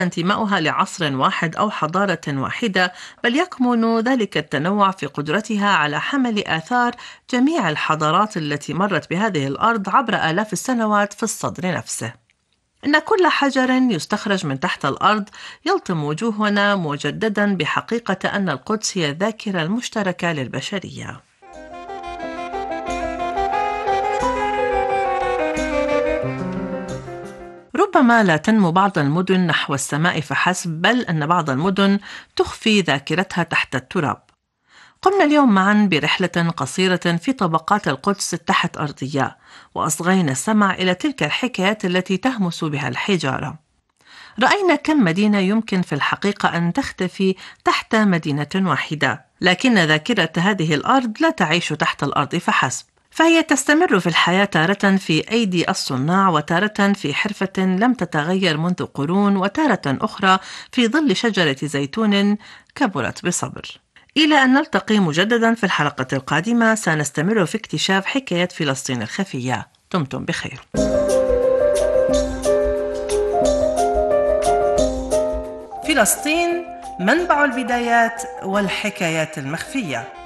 انتماؤها لعصر واحد أو حضارة واحدة، بل يكمن ذلك التنوع في قدرتها على حمل آثار جميع الحضارات التي مرت بهذه الأرض عبر آلاف السنوات في الصدر نفسه. إن كل حجر يستخرج من تحت الأرض يلطم وجوهنا مجددا بحقيقة أن القدس هي الذاكرة المشتركة للبشرية. ربما لا تنمو بعض المدن نحو السماء فحسب، بل أن بعض المدن تخفي ذاكرتها تحت التراب. قمنا اليوم معا برحلة قصيرة في طبقات القدس التحت أرضية، وأصغينا السمع إلى تلك الحكايات التي تهمس بها الحجارة. رأينا كم مدينة يمكن في الحقيقة أن تختفي تحت مدينة واحدة، لكن ذاكرة هذه الأرض لا تعيش تحت الأرض فحسب، فهي تستمر في الحياة تارة في أيدي الصناع، وتارة في حرفة لم تتغير منذ قرون، وتارة أخرى في ظل شجرة زيتون كبرت بصبر. إلى أن نلتقي مجددا في الحلقة القادمة، سنستمر في اكتشاف حكايات فلسطين الخفية. دمتم بخير. فلسطين، منبع البدايات والحكايات المخفية.